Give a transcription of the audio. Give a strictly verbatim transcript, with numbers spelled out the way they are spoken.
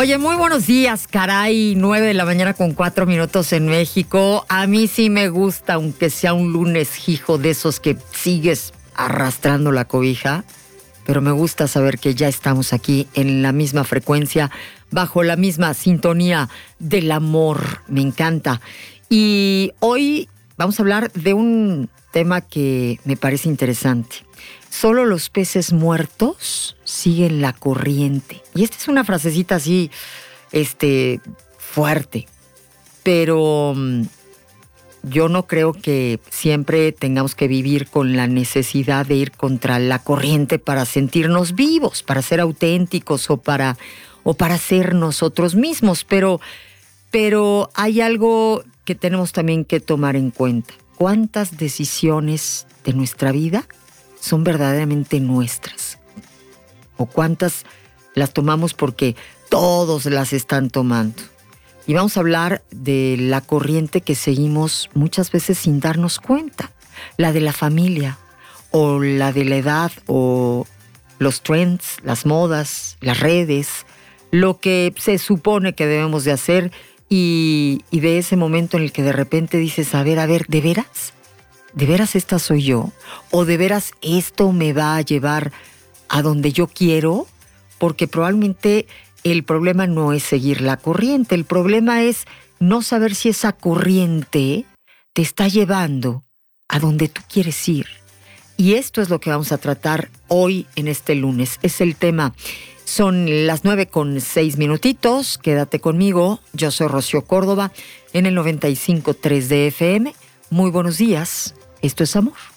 Oye, muy buenos días, caray, nueve de la mañana con cuatro minutos en México. A mí sí me gusta, aunque sea un lunes, hijo, de esos que sigues arrastrando la cobija, pero me gusta saber que ya estamos aquí en la misma frecuencia, bajo la misma sintonía del amor. Me encanta. Y hoy vamos a hablar de un tema que me parece interesante. Solo los peces muertos siguen la corriente. Y esta es una frasecita así, este, fuerte. Pero um, yo no creo que siempre tengamos que vivir con la necesidad de ir contra la corriente para sentirnos vivos, para ser auténticos o para, o para ser nosotros mismos. Pero, pero hay algo que tenemos también que tomar en cuenta. ¿Cuántas decisiones de nuestra vida son verdaderamente nuestras? ¿O cuántas las tomamos porque todos las están tomando? Y vamos a hablar de la corriente que seguimos muchas veces sin darnos cuenta. La de la familia, o la de la edad, o los trends, las modas, las redes, lo que se supone que debemos de hacer y, y de ese momento en el que de repente dices, a ver, a ver, ¿de veras? ¿De veras esta soy yo? ¿O de veras esto me va a llevar a donde yo quiero? Porque probablemente el problema no es seguir la corriente. El problema es no saber si esa corriente te está llevando a donde tú quieres ir. Y esto es lo que vamos a tratar hoy en este lunes. Es el tema. Son las nueve con seis minutitos. Quédate conmigo. Yo soy Rocío Córdoba en el noventa y cinco punto tres de F M. Muy buenos días. Esto es amor.